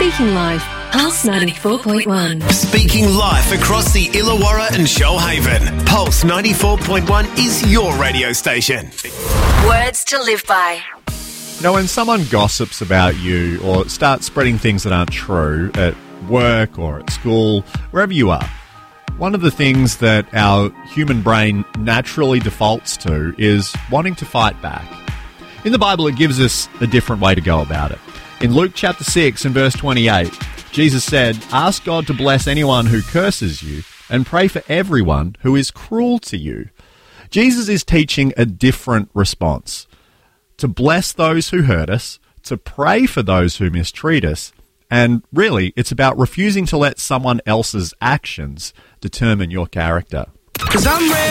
Speaking Life, Pulse 94.1. Speaking live across the Illawarra and Shoalhaven. Pulse 94.1 is your radio station. Words to live by. You know, when someone gossips about you or starts spreading things that aren't true at work or at school, wherever you are, one of the things that our human brain naturally defaults to is wanting to fight back. In the Bible, it gives us a different way to go about it. In Luke chapter 6 and verse 28, Jesus said, "Ask God to bless anyone who curses you and pray for everyone who is cruel to you." Jesus is teaching a different response. To bless those who hurt us, to pray for those who mistreat us, and really, it's about refusing to let someone else's actions determine your character. 'Cause I'm ready.